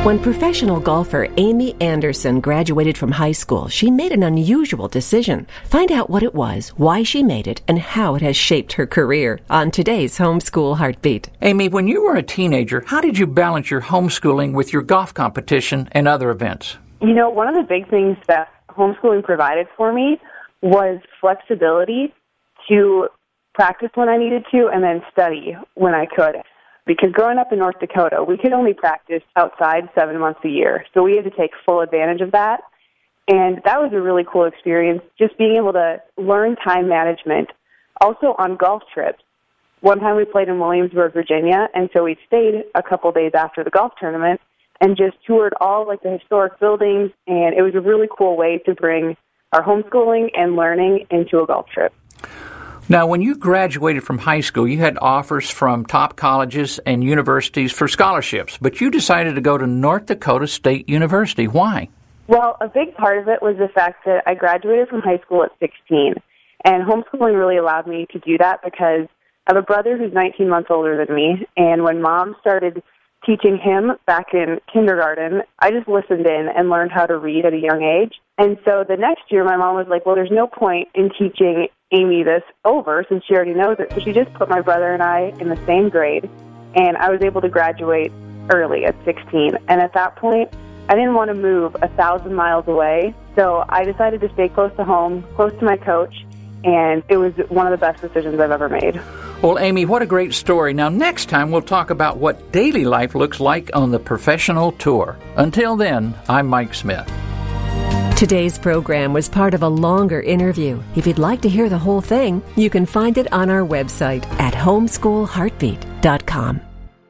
When professional golfer Amy Anderson graduated from high school, she made an unusual decision. Find out what it was, why she made it, and how it has shaped her career on today's Homeschool Heartbeat. Amy, when you were a teenager, how did you balance your homeschooling with your golf competition and other events? You know, one of the big things that homeschooling provided for me was flexibility to practice when I needed to and then study when I could. Because growing up in North Dakota, we could only practice outside 7 months a year. So we had to take full advantage of that. And that was a really cool experience, just being able to learn time management. Also on golf trips. One time we played in Williamsburg, Virginia, and so we stayed a couple days after the golf tournament and just toured all like the historic buildings. And it was a really cool way to bring our homeschooling and learning into a golf trip. Now, when you graduated from high school, you had offers from top colleges and universities for scholarships, but you decided to go to North Dakota State University. Why? Well, a big part of it was the fact that I graduated from high school at 16, and homeschooling really allowed me to do that because I have a brother who's 19 months older than me, and when Mom started teaching him back in kindergarten, I just listened in and learned how to read at a young age. And so the next year, my mom was like, well, there's no point in teaching Amy this over since she already knows it. So she just put my brother and I in the same grade, and I was able to graduate early at 16. And at that point, I didn't want to move 1,000 miles away, so I decided to stay close to home, close to my coach, and it was one of the best decisions I've ever made. Well, Amy, what a great story. Now, next time we'll talk about what daily life looks like on the professional tour. Until then, I'm Mike Smith. Today's program was part of a longer interview. If you'd like to hear the whole thing, you can find it on our website at homeschoolheartbeat.com.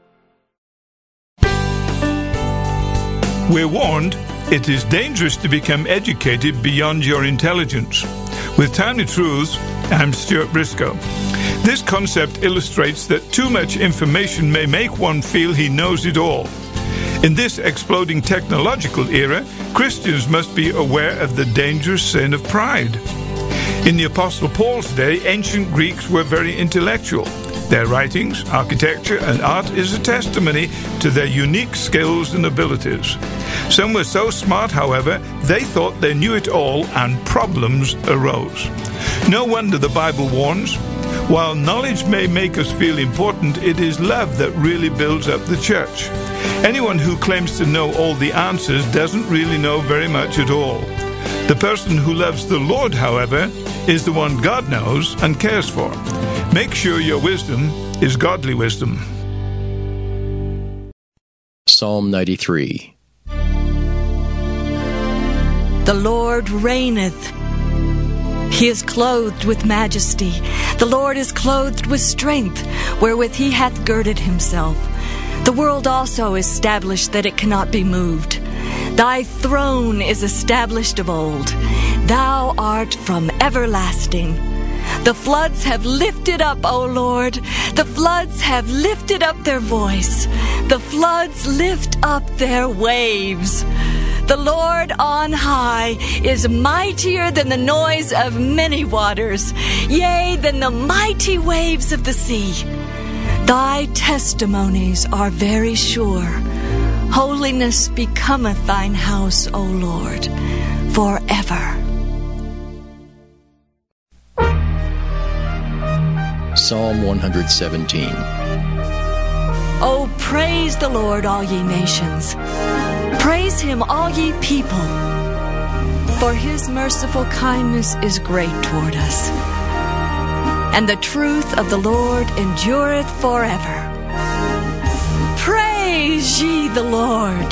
We're warned it is dangerous to become educated beyond your intelligence. With Timely Truths, I'm Stuart Briscoe. This concept illustrates that too much information may make one feel he knows it all. In this exploding technological era, Christians must be aware of the dangerous sin of pride. In the Apostle Paul's day, ancient Greeks were very intellectual. Their writings, architecture, and art is a testimony to their unique skills and abilities. Some were so smart, however, they thought they knew it all and problems arose. No wonder the Bible warns, while knowledge may make us feel important, it is love that really builds up the church. Anyone who claims to know all the answers doesn't really know very much at all. The person who loves the Lord, however, is the one God knows and cares for. Make sure your wisdom is godly wisdom. Psalm 93. The Lord reigneth. He is clothed with majesty. The Lord is clothed with strength, wherewith he hath girded himself. The world also is established that it cannot be moved. Thy throne is established of old. Thou art from everlasting. The floods have lifted up, O Lord. The floods have lifted up their voice. The floods lift up their waves. The Lord on high is mightier than the noise of many waters, yea, than the mighty waves of the sea. Thy testimonies are very sure. Holiness becometh thine house, O Lord, forever. Psalm 117. Oh, praise the Lord, all ye nations. Praise him, all ye people. For his merciful kindness is great toward us, and the truth of the Lord endureth forever. Praise ye the Lord.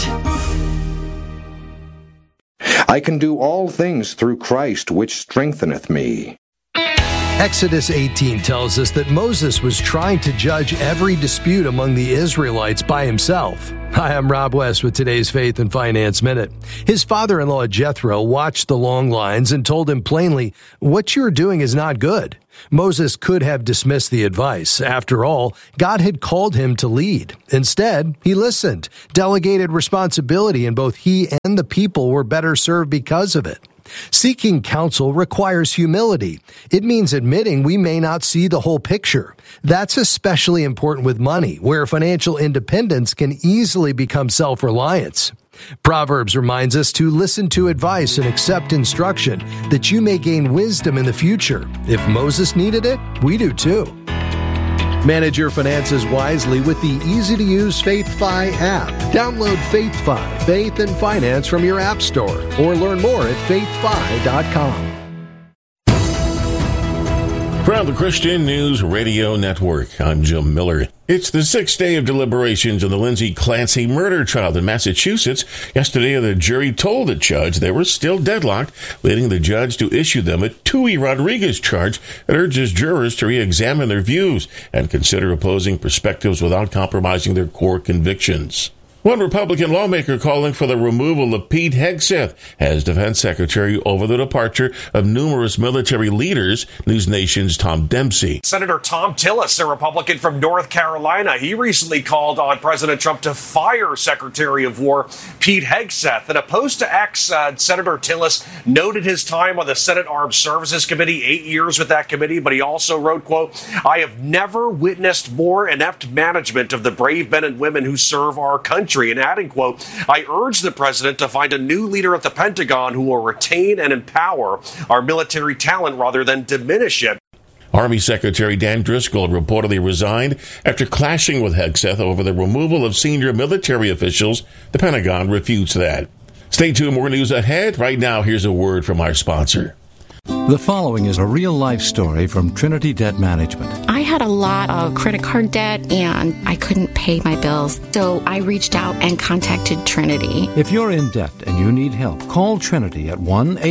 I can do all things through Christ, which strengtheneth me. Exodus 18 tells us that Moses was trying to judge every dispute among the Israelites by himself. Hi, I'm Rob West with today's Faith and Finance Minute. His father-in-law Jethro watched the long lines and told him plainly, "What you're doing is not good." Moses could have dismissed the advice. After all, God had called him to lead. Instead, he listened, delegated responsibility, and both he and the people were better served because of it. Seeking counsel requires humility. It means admitting we may not see the whole picture. That's especially important with money, where financial independence can easily become self-reliance. Proverbs reminds us to listen to advice and accept instruction, that you may gain wisdom in the future. If Moses needed it, we do too. Manage your finances wisely with the easy-to-use FaithFi app. Download FaithFi, Faith and Finance from your app store, or learn more at faithfi.com. From the Christian News Radio Network, I'm Jim Miller. It's the sixth day of deliberations on the Lindsay Clancy murder trial in Massachusetts. Yesterday, the jury told the judge they were still deadlocked, leading the judge to issue them a Tui Rodriguez charge that urges jurors to re-examine their views and consider opposing perspectives without compromising their core convictions. One Republican lawmaker calling for the removal of Pete Hegseth as defense secretary over the departure of numerous military leaders, News Nation's Tom Dempsey. Senator Tom Tillis, a Republican from North Carolina, he recently called on President Trump to fire Secretary of War Pete Hegseth. In a post to X, Senator Tillis noted his time on the Senate Armed Services Committee, 8 years with that committee, but he also wrote, quote, "I have never witnessed more inept management of the brave men and women who serve our country." And adding, quote, "I urge the president to find a new leader at the Pentagon who will retain and empower our military talent rather than diminish it." Army Secretary Dan Driscoll reportedly resigned after clashing with Hegseth over the removal of senior military officials. The Pentagon refutes that. Stay tuned, more news ahead. Right now, here's a word from our sponsor. The following is a real-life story from Trinity Debt Management. I had a lot of credit card debt, and I couldn't pay my bills, so I reached out and contacted Trinity. If you're in debt and you need help, call Trinity at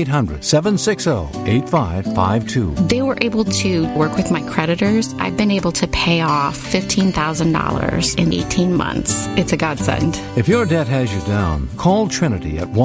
1-800-760-8552. They were able to work with my creditors. I've been able to pay off $15,000 in 18 months. It's a godsend. If your debt has you down, call Trinity at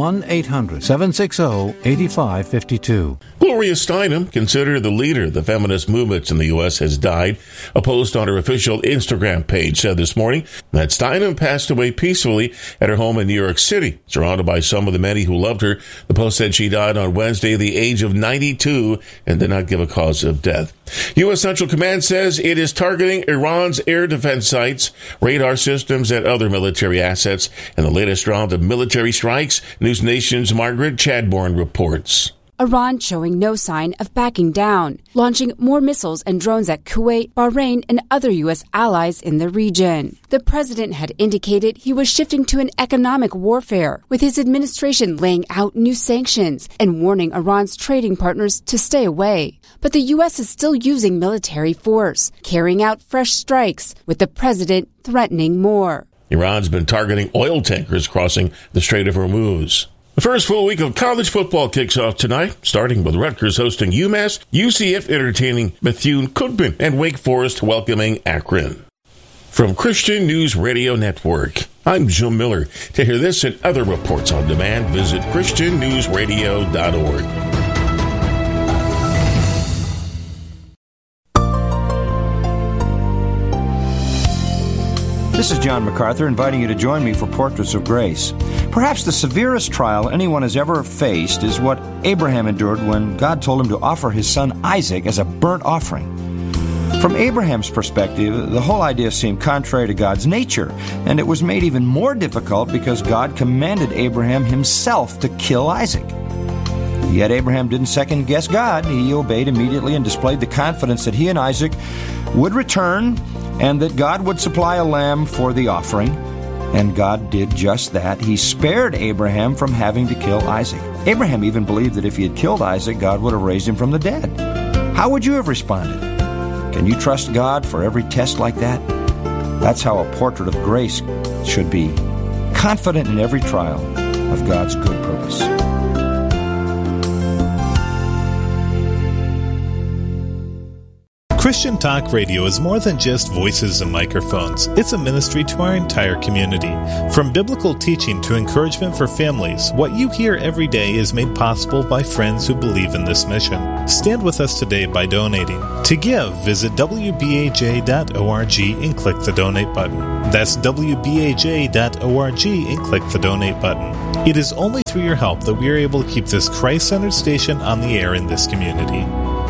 1-800-760-8552. Gloria Steinem, considered the leader of the feminist movements in the U.S., has died. A post on her official Instagram page said this morning that Steinem passed away peacefully at her home in New York City, surrounded by some of the many who loved her. The post said she died on Wednesday at the age of 92 and did not give a cause of death. U.S. Central Command says it is targeting Iran's air defense sites, radar systems, and other military assets in the latest round of military strikes. News Nation's Margaret Chadbourne reports. Iran showing no sign of backing down, launching more missiles and drones at Kuwait, Bahrain, and other U.S. allies in the region. The president had indicated he was shifting to an economic warfare, with his administration laying out new sanctions and warning Iran's trading partners to stay away. But the U.S. is still using military force, carrying out fresh strikes, with the president threatening more. Iran's been targeting oil tankers crossing the Strait of Hormuz. The first full week of college football kicks off tonight, starting with Rutgers hosting UMass, UCF entertaining Bethune-Cookman, and Wake Forest welcoming Akron. From Christian News Radio Network, I'm Jim Miller. To hear this and other reports on demand, visit ChristianNewsRadio.org. This is John MacArthur inviting you to join me for Portraits of Grace. Perhaps the severest trial anyone has ever faced is what Abraham endured when God told him to offer his son Isaac as a burnt offering. From Abraham's perspective, the whole idea seemed contrary to God's nature, and it was made even more difficult because God commanded Abraham himself to kill Isaac. Yet Abraham didn't second-guess God. He obeyed immediately and displayed the confidence that he and Isaac would return and that God would supply a lamb for the offering. And God did just that. He spared Abraham from having to kill Isaac. Abraham even believed that if he had killed Isaac, God would have raised him from the dead. How would you have responded? Can you trust God for every test like that? That's how a portrait of grace should be. Confident in every trial of God's good purpose. Christian Talk Radio is more than just voices and microphones. It's a ministry to our entire community. From biblical teaching to encouragement for families, what you hear every day is made possible by friends who believe in this mission. Stand with us today by donating. To give, visit wbaj.org and click the donate button. That's wbaj.org and click the donate button. It is only through your help that we are able to keep this Christ-centered station on the air in this community.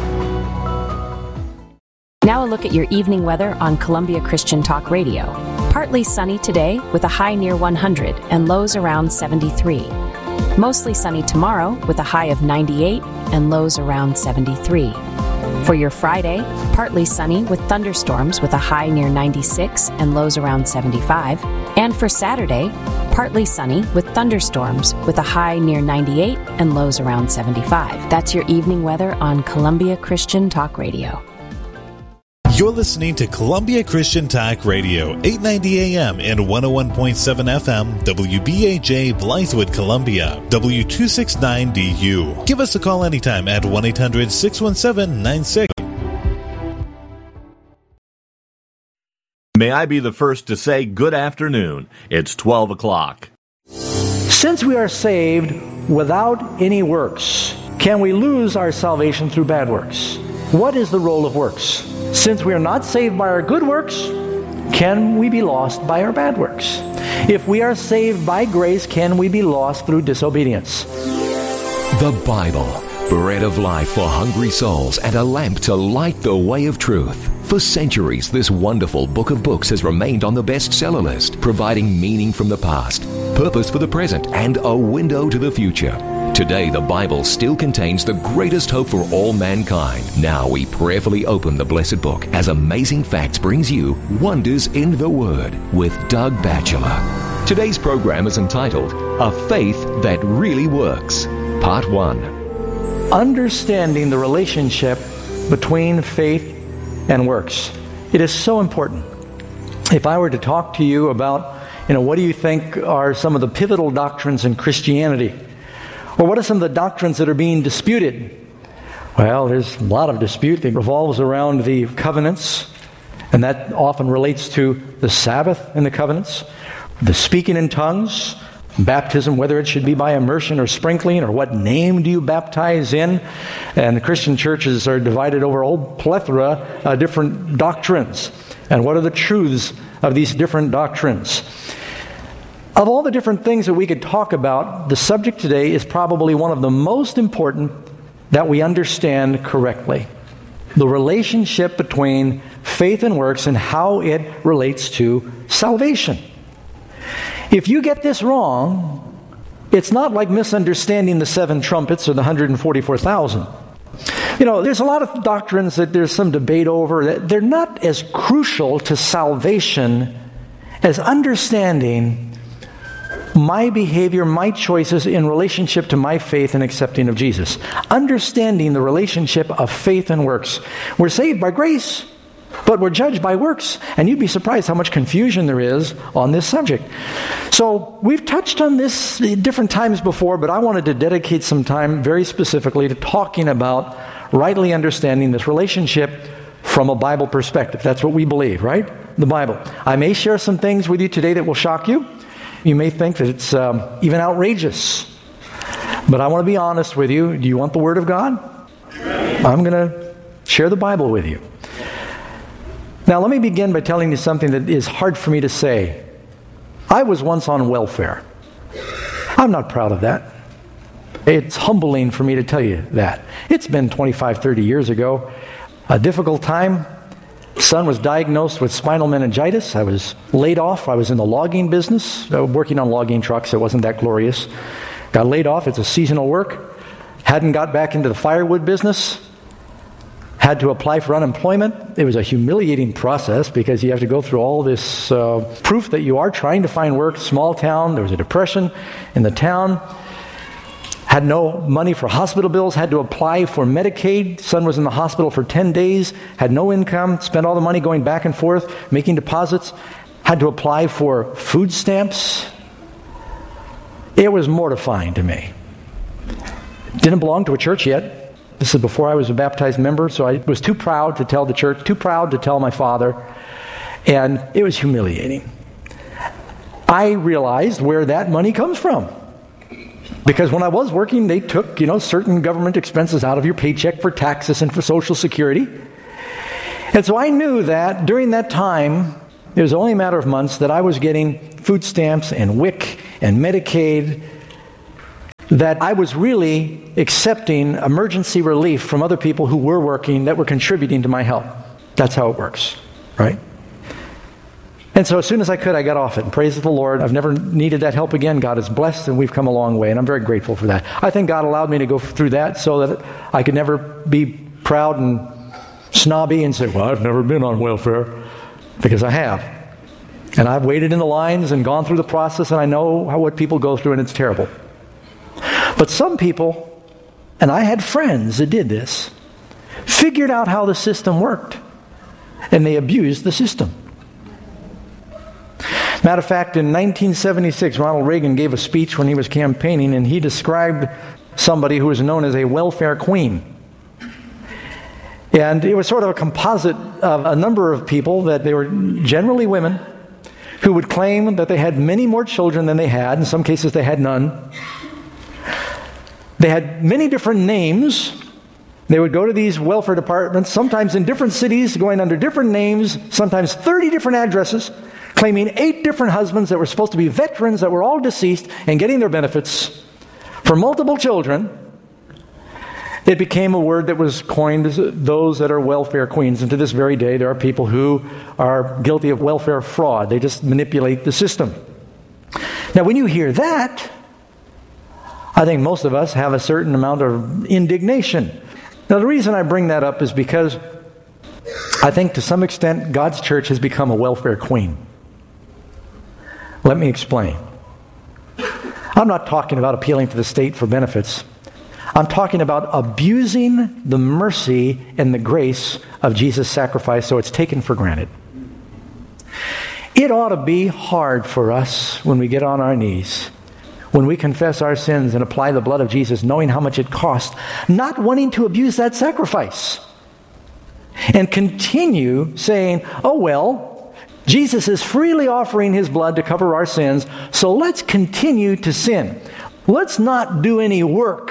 Now a look at your evening weather on Columbia Christian Talk Radio. Partly sunny today with a high near 100 and lows around 73. Mostly sunny tomorrow with a high of 98 and lows around 73. For your Friday, partly sunny with thunderstorms with a high near 96 and lows around 75. And for Saturday, partly sunny with thunderstorms with a high near 98 and lows around 75. That's your evening weather on Columbia Christian Talk Radio. You're listening to Columbia Christian Talk Radio, 890 AM and 101.7 FM, WBAJ, Blythewood, Columbia, W269DU. Give us a call anytime at 1-800-617-96. May I be the first to say good afternoon. It's 12 o'clock. Since we are saved without any works, can we lose our salvation through bad works? What is the role of works? Since we are not saved by our good works, can we be lost by our bad works? If we are saved by grace, can we be lost through disobedience? The Bible, bread of life for hungry souls and a lamp to light the way of truth. For centuries, this wonderful book of books has remained on the bestseller list, providing meaning from the past, purpose for the present, and a window to the future. Today, the Bible still contains the greatest hope for all mankind. Now we prayerfully open the blessed book as Amazing Facts brings you Wonders in the Word with Doug Batchelor. Today's program is entitled A Faith That Really Works, Part 1. Understanding the relationship between faith and works. It is so important. If I were to talk to you about, what do you think are some of the pivotal doctrines in Christianity? Or what are some of the doctrines that are being disputed? Well, there's a lot of dispute that revolves around the covenants, and that often relates to the Sabbath in the covenants, the speaking in tongues, baptism, whether it should be by immersion or sprinkling, or what name do you baptize in? And the Christian churches are divided over a whole plethora of different doctrines. And what are the truths of these different doctrines? Of all the different things that we could talk about, the subject today is probably one of the most important that we understand correctly. The relationship between faith and works and how it relates to salvation. If you get this wrong, it's not like misunderstanding the 7 trumpets or the 144,000. There's a lot of doctrines that there's some debate over. They're not as crucial to salvation as understanding my behavior, my choices in relationship to my faith and accepting of Jesus. Understanding the relationship of faith and works. We're saved by grace, but we're judged by works. And you'd be surprised how much confusion there is on this subject. So we've touched on this different times before, but I wanted to dedicate some time very specifically to talking about rightly understanding this relationship from a Bible perspective. That's what we believe, right? The Bible. I may share some things with you today that will shock you. You may think that it's even outrageous. But I want to be honest with you. Do you want the Word of God? I'm going to share the Bible with you. Now, let me begin by telling you something that is hard for me to say. I was once on welfare. I'm not proud of that. It's humbling for me to tell you that. It's been 25, 30 years ago. A difficult time. Son was diagnosed with spinal meningitis. I was laid off. I was in the logging business, working on logging trucks. It wasn't that glorious. Got laid off. It's a seasonal work. Hadn't got back into the firewood business. Had to apply for unemployment. It was a humiliating process because you have to go through all this proof that you are trying to find work. Small town. There was a depression in the town. Had no money for hospital bills, had to apply for Medicaid. Son was in the hospital for 10 days, had no income, spent all the money going back and forth, making deposits, had to apply for food stamps. It was mortifying to me. Didn't belong to a church yet. This is before I was a baptized member, so I was too proud to tell the church, too proud to tell my father, and it was humiliating. I realized where that money comes from. Because when I was working, they took, certain government expenses out of your paycheck for taxes and for Social Security. And so I knew that during that time, it was only a matter of months that I was getting food stamps and WIC and Medicaid, that I was really accepting emergency relief from other people who were working that were contributing to my help. That's how it works, right? And so as soon as I could, I got off it. And praise the Lord, I've never needed that help again. God is blessed, and we've come a long way, and I'm very grateful for that. I think God allowed me to go through that so that I could never be proud and snobby and say, well, I've never been on welfare, because I have. And I've waited in the lines and gone through the process, and I know what people go through, and it's terrible. But some people, and I had friends that did this, figured out how the system worked, and they abused the system. Matter of fact, in 1976, Ronald Reagan gave a speech when he was campaigning, and he described somebody who was known as a welfare queen. And it was sort of a composite of a number of people, that they were generally women, who would claim that they had many more children than they had. In some cases, they had none. They had many different names. They would go to these welfare departments, sometimes in different cities, going under different names, sometimes 30 different addresses, claiming 8 different husbands that were supposed to be veterans that were all deceased and getting their benefits for multiple children. It became a word that was coined as those that are welfare queens. And to this very day, there are people who are guilty of welfare fraud. They just manipulate the system. Now, when you hear that, I think most of us have a certain amount of indignation. Now, the reason I bring that up is because I think to some extent God's church has become a welfare queen. Let me explain. I'm not talking about appealing to the state for benefits. I'm talking about abusing the mercy and the grace of Jesus' sacrifice so it's taken for granted. It ought to be hard for us when we get on our knees, when we confess our sins and apply the blood of Jesus, knowing how much it cost, not wanting to abuse that sacrifice, and continue saying, oh well, Jesus is freely offering His blood to cover our sins, so let's continue to sin. Let's not do any work.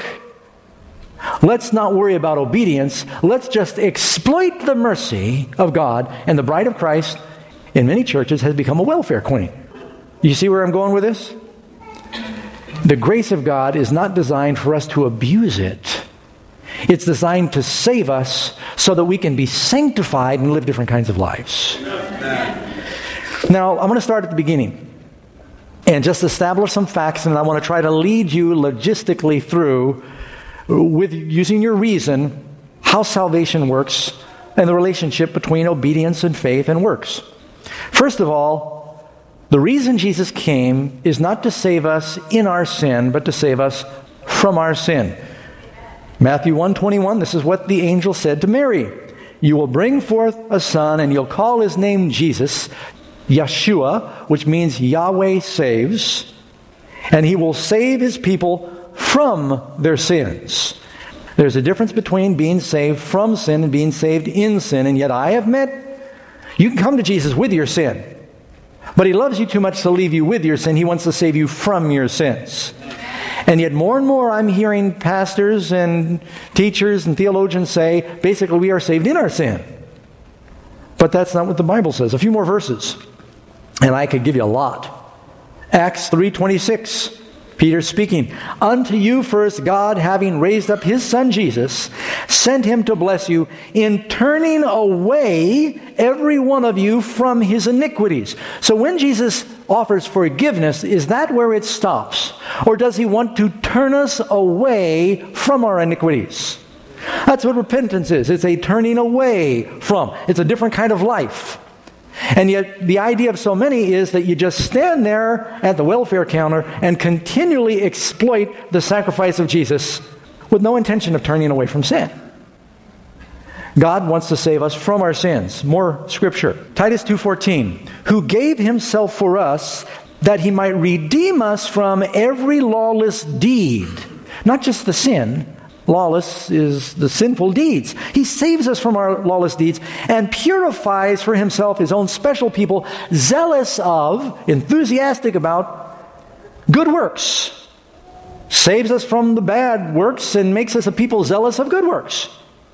Let's not worry about obedience. Let's just exploit the mercy of God. And the bride of Christ in many churches has become a welfare queen. You see where I'm going with this? The grace of God is not designed for us to abuse it. It's designed to save us so that we can be sanctified and live different kinds of lives. Now, I'm going to start at the beginning and just establish some facts, and I want to try to lead you logistically through, with using your reason, how salvation works and the relationship between obedience and faith and works. First of all, the reason Jesus came is not to save us in our sin, but to save us from our sin. Matthew 1:21, this is what the angel said to Mary. You will bring forth a son, and you'll call his name Jesus, Yeshua, which means Yahweh saves, and he will save his people from their sins. There's a difference between being saved from sin and being saved in sin, and yet I have met, you can come to Jesus with your sin, but He loves you too much to leave you with your sin. He wants to save you from your sins. And yet more and more I'm hearing pastors and teachers and theologians say, basically we are saved in our sin. But that's not what the Bible says. A few more verses, and I could give you a lot. Acts 3:26. Peter speaking, unto you first God, having raised up His Son Jesus, sent Him to bless you in turning away every one of you from his iniquities. So when Jesus offers forgiveness, is that where it stops? Or does He want to turn us away from our iniquities? That's what repentance is. It's a turning away from. It's a different kind of life. And yet the idea of so many is that you just stand there at the welfare counter and continually exploit the sacrifice of Jesus with no intention of turning away from sin. God wants to save us from our sins. More scripture. Titus 2:14, who gave Himself for us that He might redeem us from every lawless deed. Not just the sin, lawless is the sinful deeds. He saves us from our lawless deeds and purifies for himself his own special people, zealous of, enthusiastic about good works. Saves us from the bad works and makes us a people zealous of good works.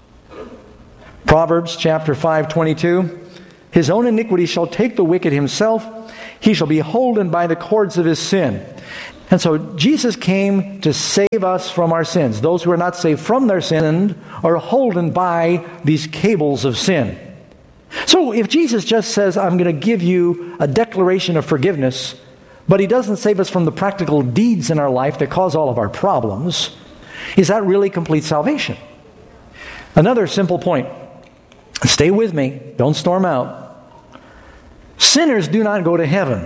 Proverbs chapter 5:22, his own iniquity shall take the wicked himself. He shall be holden by the cords of his sin. And so Jesus came to save us from our sins. Those who are not saved from their sin are holden by these cables of sin. So if Jesus just says, I'm going to give you a declaration of forgiveness, but he doesn't save us from the practical deeds in our life that cause all of our problems, is that really complete salvation? Another simple point. Stay with me. Don't storm out. Sinners do not go to heaven.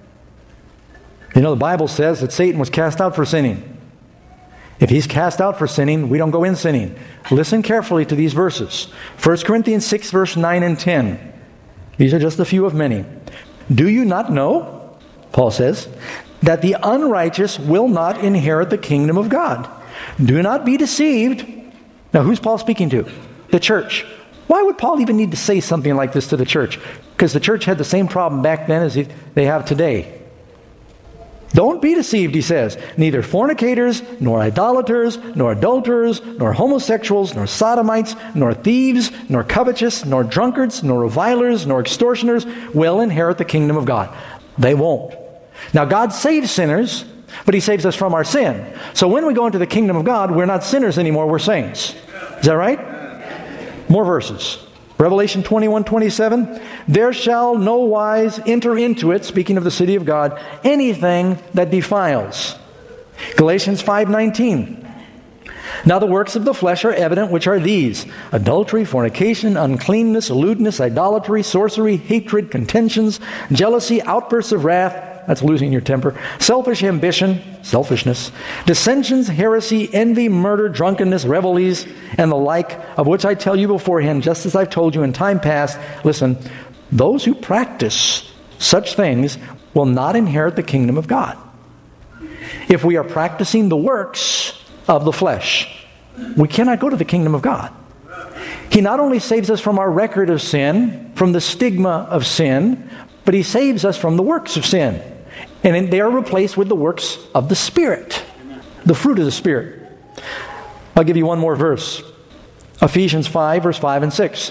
You know, the Bible says that Satan was cast out for sinning. If he's cast out for sinning, we don't go in sinning. Listen carefully to these verses. 1 Corinthians 6, verse 9 and 10. These are just a few of many. Do you not know, Paul says, that the unrighteous will not inherit the kingdom of God? Do not be deceived. Now, who's Paul speaking to? The church. Why would Paul even need to say something like this to the church? Because the church had the same problem back then as they have today. Don't be deceived, he says. Neither fornicators, nor idolaters, nor adulterers, nor homosexuals, nor sodomites, nor thieves, nor covetous, nor drunkards, nor revilers, nor extortioners will inherit the kingdom of God. They won't. Now, God saves sinners, but he saves us from our sin. So when we go into the kingdom of God, we're not sinners anymore, we're saints. Is that right? More verses. Revelation 21:27, there shall no wise enter into it, speaking of the city of God, anything that defiles. Galatians 5:19, now the works of the flesh are evident, which are these: adultery, fornication, uncleanness, lewdness, idolatry, sorcery, hatred, contentions, jealousy, outbursts of wrath, that's losing your temper, selfish ambition, selfishness, dissensions, heresy, envy, murder, drunkenness, revelries, and the like, of which I tell you beforehand, just as I've told you in time past. Listen, those who practice such things will not inherit the kingdom of God. If we are practicing the works of the flesh, we cannot go to the kingdom of God. He not only saves us from our record of sin, from the stigma of sin, but he saves us from the works of sin. And they are replaced with the works of the Spirit, the fruit of the Spirit. I'll give you one more verse. Ephesians 5, verse 5 and 6.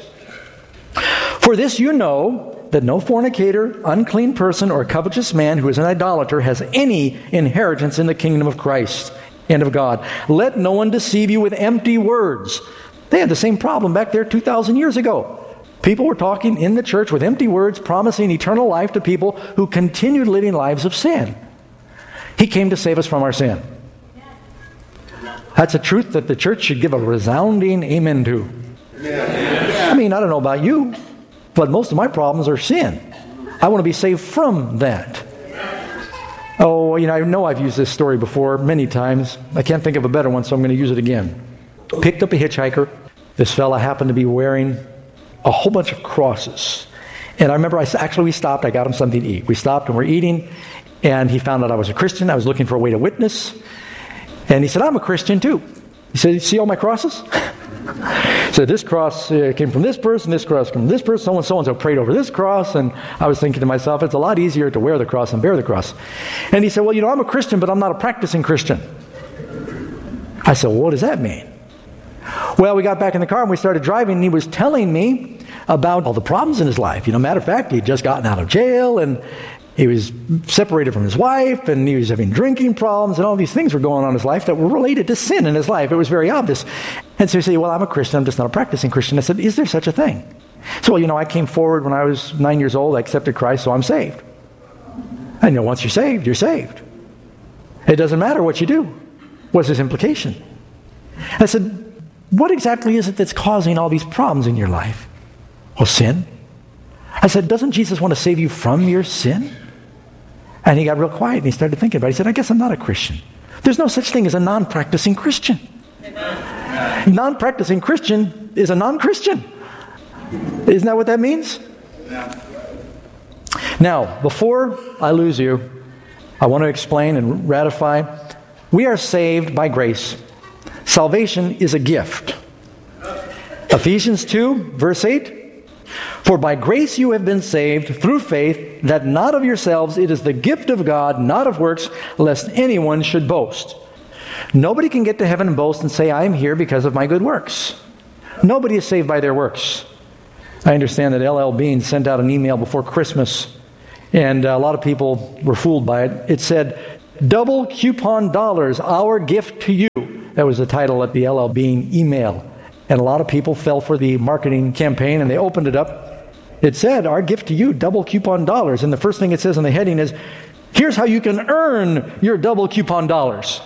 For this you know, that no fornicator, unclean person, or covetous man who is an idolater has any inheritance in the kingdom of Christ and of God. Let no one deceive you with empty words. They had the same problem back there 2,000 years ago. People were talking in the church with empty words, promising eternal life to people who continued living lives of sin. He came to save us from our sin. That's a truth that the church should give a resounding amen to. I mean, I don't know about you, but most of my problems are sin. I want to be saved from that. Oh, I know I've used this story before many times. I can't think of a better one, so I'm going to use it again. Picked up a hitchhiker. This fella happened to be wearing a whole bunch of crosses. And I remember we stopped. I got him something to eat. We stopped and we're eating. And he found out I was a Christian. I was looking for a way to witness. And he said, I'm a Christian too. He said, you see all my crosses? So this cross came from this person, this cross came from this person, so-and-so prayed over this cross. And I was thinking to myself, it's a lot easier to wear the cross and bear the cross. And he said, well, I'm a Christian, but I'm not a practicing Christian. I said, well, what does that mean? Well, we got back in the car and we started driving, and he was telling me about all the problems in his life. Matter of fact, he'd just gotten out of jail, and he was separated from his wife, and he was having drinking problems, and all these things were going on in his life that were related to sin in his life. It was very obvious. And so he said, well, I'm a Christian, I'm just not a practicing Christian. I said, is there such a thing? So, I came forward when I was 9 years old, I accepted Christ, so I'm saved. And once you're saved, you're saved. It doesn't matter what you do. What's his implication? I said, what exactly is it that's causing all these problems in your life? Well, sin. I said, doesn't Jesus want to save you from your sin? And he got real quiet and he started thinking about it. He said, I guess I'm not a Christian. There's no such thing as a non-practicing Christian. Non-practicing Christian is a non-Christian. Isn't that what that means? Now, before I lose you, I want to explain and ratify. We are saved by grace. Salvation is a gift. Ephesians 2, verse 8. For by grace you have been saved through faith, that not of yourselves, it is the gift of God, not of works, lest anyone should boast. Nobody can get to heaven and boast and say, I am here because of my good works. Nobody is saved by their works. I understand that L.L. Bean sent out an email before Christmas, and a lot of people were fooled by it. It said, double coupon dollars, our gift to you. That was the title of the L.L. Bean email. And a lot of people fell for the marketing campaign, and they opened it up. It said, our gift to you, double coupon dollars. And the first thing it says in the heading is, here's how you can earn your double coupon dollars.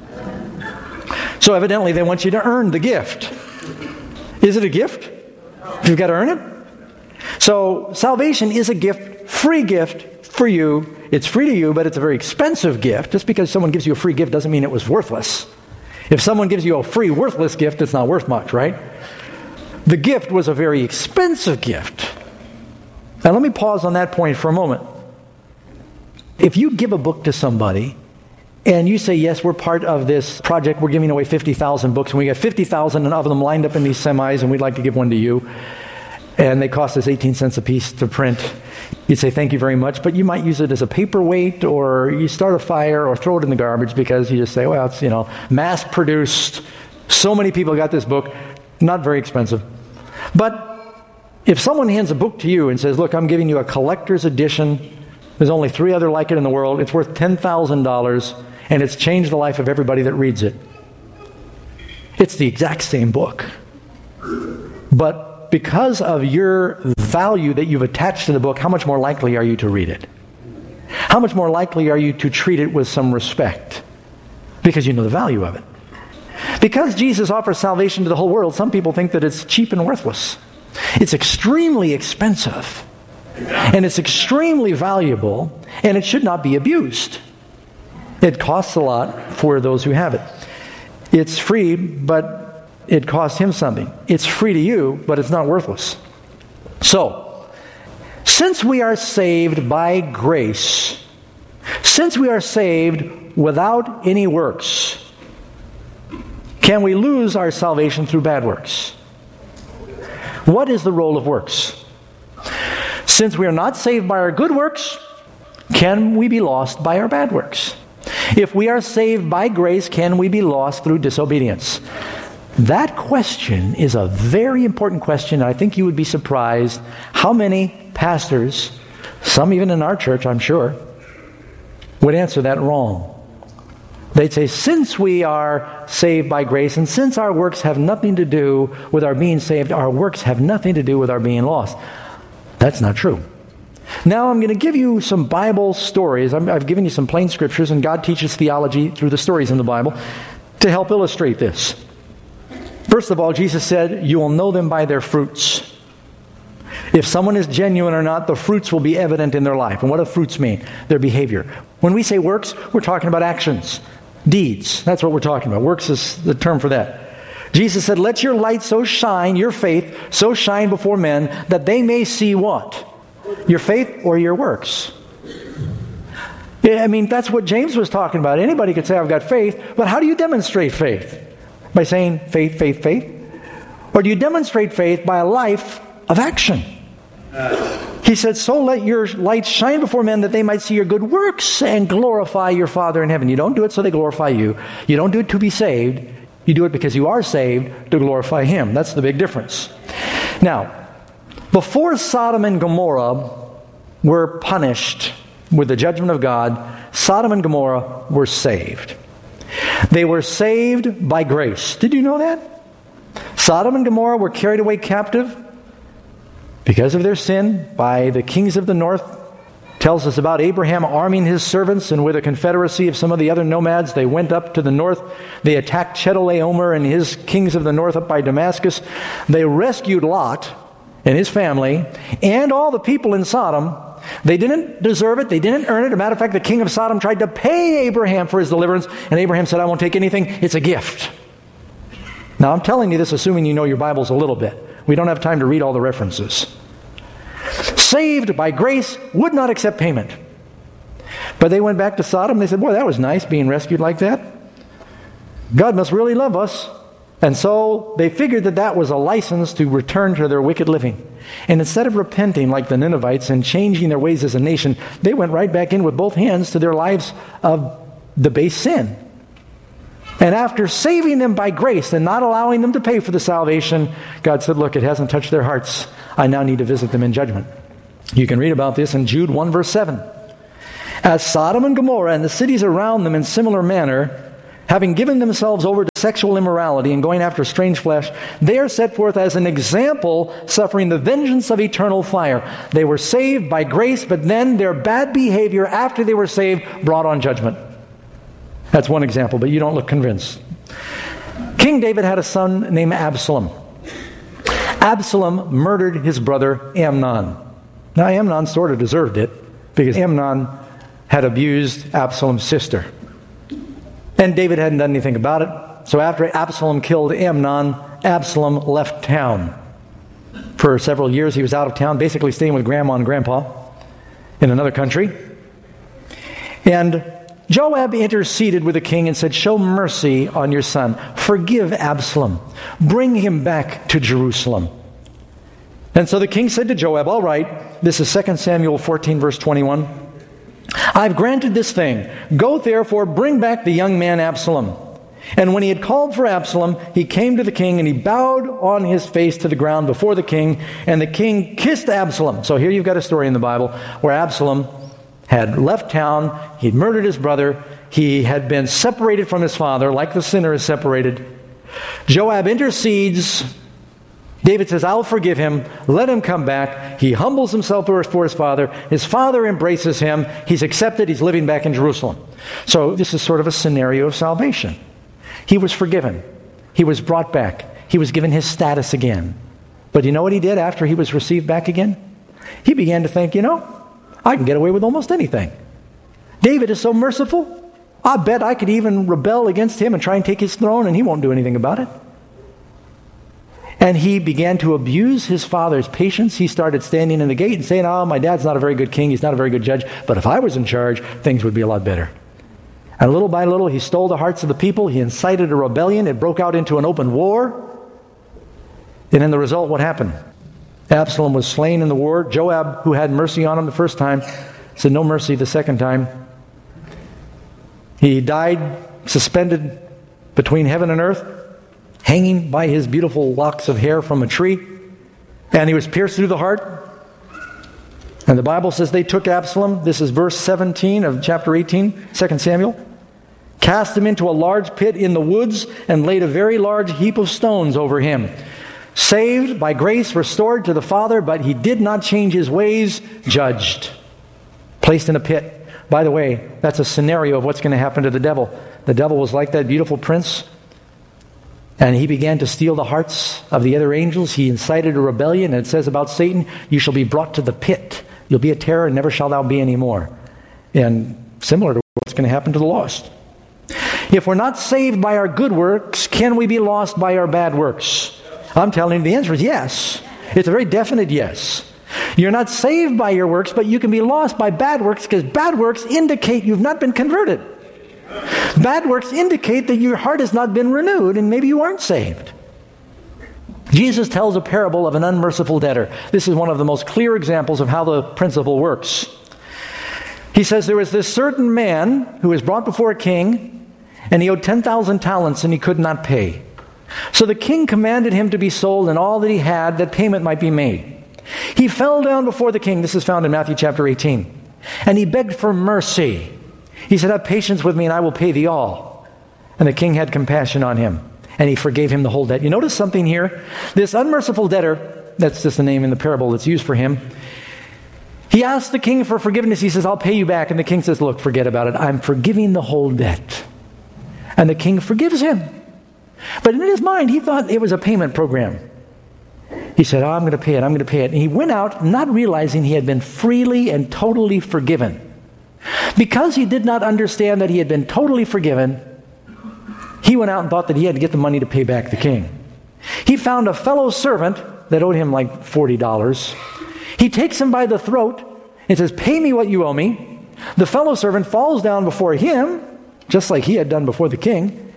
So evidently they want you to earn the gift. Is it a gift? You've got to earn it? So salvation is a gift, free gift for you. It's free to you, but it's a very expensive gift. Just because someone gives you a free gift doesn't mean it was worthless. If someone gives you a free, worthless gift, it's not worth much, right? The gift was a very expensive gift. Now let me pause on that point for a moment. If you give a book to somebody, and you say, yes, we're part of this project, we're giving away 50,000 books, and we got 50,000 of them lined up in these semis, and we'd like to give one to you, and they cost us 18 cents a piece to print, you'd say, thank you very much, but you might use it as a paperweight, or you start a fire, or throw it in the garbage, because you just say, well, it's, mass-produced, so many people got this book, not very expensive. But if someone hands a book to you and says, look, I'm giving you a collector's edition, there's only 3 other like it in the world, it's worth $10,000, and it's changed the life of everybody that reads it. It's the exact same book. But because of your value that you've attached to the book, how much more likely are you to read it? How much more likely are you to treat it with some respect? Because you know the value of it. Because Jesus offers salvation to the whole world, some people think that it's cheap and worthless. It's extremely expensive. And it's extremely valuable, and it should not be abused. It costs a lot for those who have it. It's free, but it costs him something. It's free to you, but it's not worthless. So, since we are saved by grace, since we are saved without any works, can we lose our salvation through bad works? What is the role of works? Since we are not saved by our good works, can we be lost by our bad works? If we are saved by grace, can we be lost through disobedience? That question is a very important question. I think you would be surprised how many pastors, some even in our church, I'm sure, would answer that wrong. They'd say, since we are saved by grace, and since our works have nothing to do with our being saved, our works have nothing to do with our being lost. That's not true. Now I'm going to give you some Bible stories. I've given you some plain scriptures, and God teaches theology through the stories in the Bible to help illustrate this. First of all, Jesus said, you will know them by their fruits. If someone is genuine or not, the fruits will be evident in their life. And what do fruits mean? Their behavior. When we say works, we're talking about actions, deeds. That's what we're talking about. Works is the term for that. Jesus said, let your light so shine, your faith, so shine before men, that they may see what? Your faith or your works. I mean, that's what James was talking about. Anybody could say, I've got faith, but how do you demonstrate faith? By saying faith, faith, faith? Or do you demonstrate faith by a life of action? He said, so let your light shine before men that they might see your good works and glorify your Father in heaven. You don't do it so they glorify you. You don't do it to be saved. You do it because you are saved to glorify Him. That's the big difference. Now, before Sodom and Gomorrah were punished with the judgment of God, Sodom and Gomorrah were saved. They were saved by grace. Did you know that? Sodom and Gomorrah were carried away captive because of their sin by the kings of the north. Tells us about Abraham arming his servants, and with a confederacy of some of the other nomads, they went up to the north. They attacked Chedorlaomer and his kings of the north up by Damascus. They rescued Lot and his family and all the people in Sodom. They didn't deserve it. They didn't earn it. As a matter of fact, the king of Sodom tried to pay Abraham for his deliverance, and Abraham said, I won't take anything. It's a gift. Now, I'm telling you this assuming you know your Bibles a little bit. We don't have time to read all the references. Saved by grace, would not accept payment. But they went back to Sodom. They said, boy, that was nice being rescued like that. God must really love us. And so they figured that that was a license to return to their wicked living. And instead of repenting like the Ninevites and changing their ways as a nation, they went right back in with both hands to their lives of debased sin. And after saving them by grace and not allowing them to pay for the salvation, God said, look, it hasn't touched their hearts. I now need to visit them in judgment. You can read about this in Jude 1 verse 7. As Sodom and Gomorrah and the cities around them in similar manner, having given themselves over to sexual immorality and going after strange flesh, they are set forth as an example, suffering the vengeance of eternal fire. They were saved by grace, but then their bad behavior after they were saved brought on judgment. That's one example, but you don't look convinced. King David had a son named Absalom. Absalom murdered his brother Amnon. Now Amnon sort of deserved it, because Amnon had abused Absalom's sister. And David hadn't done anything about it. So after Absalom killed Amnon, Absalom left town. For several years he was out of town, basically staying with grandma and grandpa in another country. And Joab interceded with the king and said, show mercy on your son. Forgive Absalom. Bring him back to Jerusalem. And so the king said to Joab, all right, this is 2 Samuel 14 verse 21. I've granted this thing. Go therefore, bring back the young man Absalom. And when he had called for Absalom, he came to the king and he bowed on his face to the ground before the king. And the king kissed Absalom. So here you've got a story in the Bible where Absalom had left town. He'd murdered his brother. He had been separated from his father like the sinner is separated. Joab intercedes. David says, I'll forgive him. Let him come back. He humbles himself before his father. His father embraces him. He's accepted. He's living back in Jerusalem. So this is sort of a scenario of salvation. He was forgiven. He was brought back. He was given his status again. But you know what he did after he was received back again? He began to think, I can get away with almost anything. David is so merciful. I bet I could even rebel against him and try and take his throne, and he won't do anything about it. And he began to abuse his father's patience. He started standing in the gate and saying, my dad's not a very good king. He's not a very good judge. But if I was in charge, things would be a lot better. And little by little, he stole the hearts of the people. He incited a rebellion. It broke out into an open war. And in the result, what happened? Absalom was slain in the war. Joab, who had mercy on him the first time, said no mercy the second time. He died suspended between heaven and earth, hanging by his beautiful locks of hair from a tree. And he was pierced through the heart. And the Bible says they took Absalom. This is verse 17 of chapter 18, 2 Samuel. Cast him into a large pit in the woods and laid a very large heap of stones over him. Saved by grace, restored to the Father, but he did not change his ways, judged. Placed in a pit. By the way, that's a scenario of what's going to happen to the devil. The devil was like that beautiful prince. And he began to steal the hearts of the other angels. He incited a rebellion. And it says about Satan, you shall be brought to the pit. You'll be a terror and never shall thou be any more. And similar to what's going to happen to the lost. If we're not saved by our good works, can we be lost by our bad works? I'm telling you, the answer is yes. It's a very definite yes. You're not saved by your works, but you can be lost by bad works because bad works indicate you've not been converted. Bad works indicate that your heart has not been renewed and maybe you aren't saved. Jesus tells a parable of an unmerciful debtor. This is one of the most clear examples of how the principle works. He says there was this certain man who was brought before a king and he owed 10,000 talents and he could not pay. So the king commanded him to be sold and all that he had, that payment might be made. He fell down before the king. This is found in Matthew chapter 18. And he begged for mercy. He said, have patience with me and I will pay thee all. And the king had compassion on him. And he forgave him the whole debt. You notice something here? This unmerciful debtor, that's just the name in the parable that's used for him. He asked the king for forgiveness. He says, I'll pay you back. And the king says, look, forget about it. I'm forgiving the whole debt. And the king forgives him. But in his mind, he thought it was a payment program. He said, I'm going to pay it. I'm going to pay it. And he went out not realizing he had been freely and totally forgiven. Because he did not understand that he had been totally forgiven, he went out and thought that he had to get the money to pay back the king. He found a fellow servant that owed him like $40. He takes him by the throat and says, pay me what you owe me. The fellow servant falls down before him, just like he had done before the king,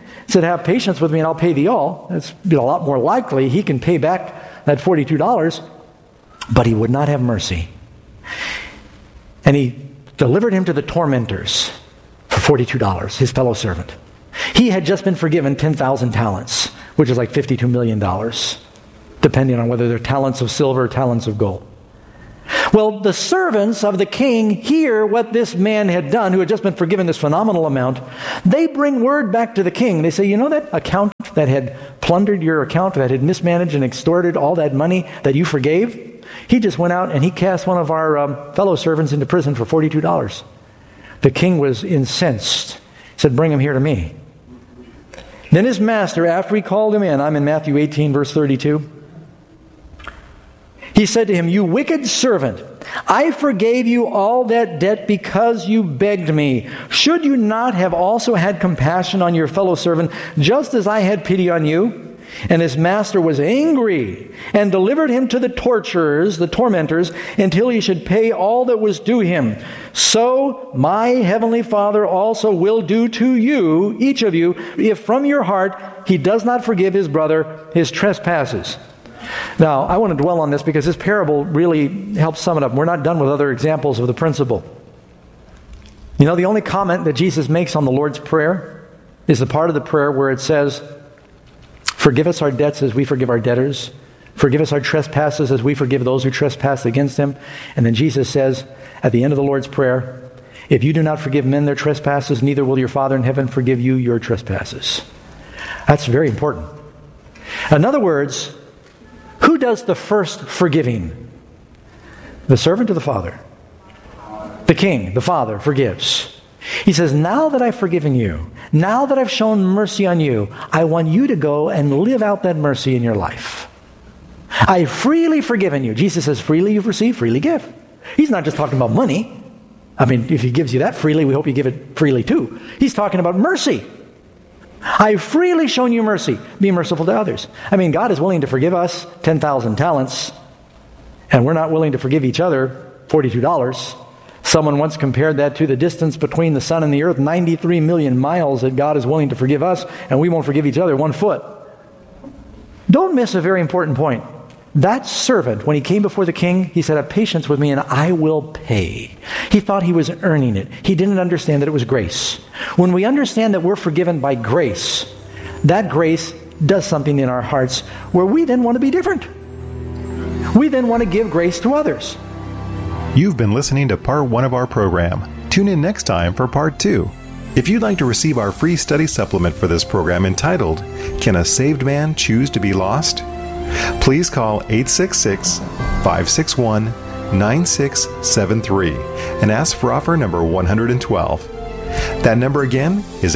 said, have patience with me and I'll pay thee all. It's a lot more likely he can pay back that $42, but he would not have mercy. And he delivered him to the tormentors for $42, his fellow servant. He had just been forgiven 10,000 talents, which is like $52 million, depending on whether they're talents of silver or talents of gold. Well, the servants of the king hear what this man had done, who had just been forgiven this phenomenal amount. They bring word back to the king. They say, you know that account that had plundered your account, that had mismanaged and extorted all that money that you forgave? He just went out and he cast one of our fellow servants into prison for $42. The king was incensed. He said, bring him here to me. Then his master, after he called him in, I'm in Matthew 18, verse 32, he said to him, you wicked servant, I forgave you all that debt because you begged me. Should you not have also had compassion on your fellow servant, just as I had pity on you? And his master was angry and delivered him to the torturers, the tormentors, until he should pay all that was due him. So my heavenly Father also will do to you, each of you, if from your heart he does not forgive his brother his trespasses. Now, I want to dwell on this because this parable really helps sum it up. We're not done with other examples of the principle. You know, the only comment that Jesus makes on the Lord's Prayer is the part of the prayer where it says, forgive us our debts as we forgive our debtors. Forgive us our trespasses as we forgive those who trespass against them. And then Jesus says at the end of the Lord's Prayer, if you do not forgive men their trespasses, neither will your Father in heaven forgive you your trespasses. That's very important. In other words, who does the first forgiving? The servant or the father? The king, the father, forgives. He says, now that I've forgiven you, now that I've shown mercy on you, I want you to go and live out that mercy in your life. I've freely forgiven you. Jesus says, freely you've received, freely give. He's not just talking about money. I mean, if he gives you that freely, we hope you give it freely too. He's talking about mercy. I've freely shown you mercy. Be merciful to others. I mean, God is willing to forgive us 10,000 talents, and we're not willing to forgive each other $42. Someone once compared that to the distance between the sun and the earth, 93 million miles that God is willing to forgive us, and we won't forgive each other 1 foot. Don't miss a very important point. That servant, when he came before the king, he said, have patience with me and I will pay. He thought he was earning it. He didn't understand that it was grace. When we understand that we're forgiven by grace, that grace does something in our hearts where we then want to be different. We then want to give grace to others. You've been listening to part 1 of our program. Tune in next time for part 2. If you'd like to receive our free study supplement for this program entitled, Can a Saved Man Choose to Be Lost? Please call 866-561-9673 and ask for offer number 112. That number again is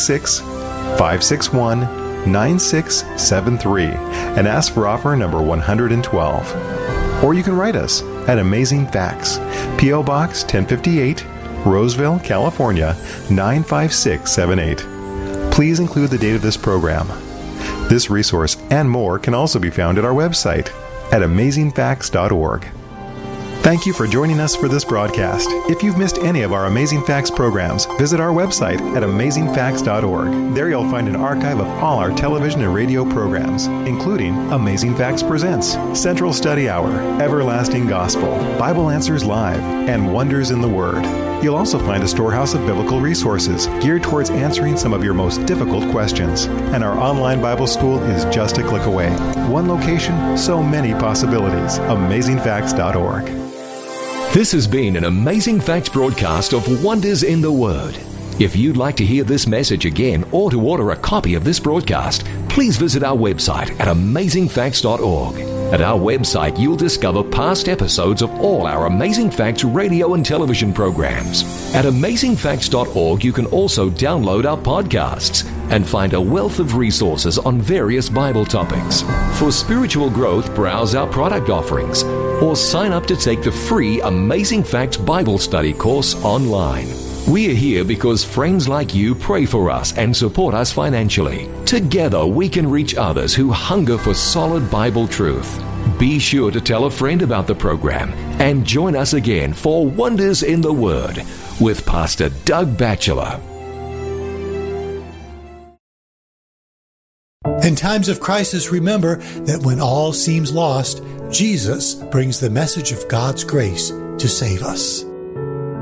866-561-9673 and ask for offer number 112. Or you can write us at Amazing Facts, P.O. Box 1058, Roseville, California 95678. Please include the date of this program. This resource and more can also be found at our website at amazingfacts.org. Thank you for joining us for this broadcast. If you've missed any of our Amazing Facts programs, visit our website at amazingfacts.org. There you'll find an archive of all our television and radio programs, including Amazing Facts Presents, Central Study Hour, Everlasting Gospel, Bible Answers Live, and Wonders in the Word. You'll also find a storehouse of biblical resources geared towards answering some of your most difficult questions. And our online Bible school is just a click away. One location, so many possibilities. AmazingFacts.org. This has been an Amazing Facts broadcast of Wonders in the Word. If you'd like to hear this message again or to order a copy of this broadcast, please visit our website at amazingfacts.org. At our website, you'll discover past episodes of all our Amazing Facts radio and television programs. At amazingfacts.org, you can also download our podcasts and find a wealth of resources on various Bible topics. For spiritual growth, browse our product offerings or sign up to take the free Amazing Facts Bible Study course online. We are here because friends like you pray for us and support us financially. Together, we can reach others who hunger for solid Bible truth. Be sure to tell a friend about the program and join us again for Wonders in the Word with Pastor Doug Batchelor. In times of crisis, remember that when all seems lost, Jesus brings the message of God's grace to save us.